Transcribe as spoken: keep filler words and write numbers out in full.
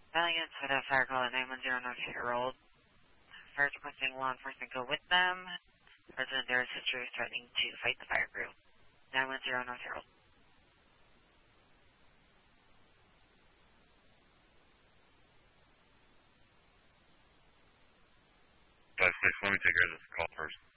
Valiant with a fire call at nine one zero North Harold. First requesting law enforcement go with them. Resident there is sister is threatening to fight the fire crew. nine one zero North Harold. five six, let me take care of this call first.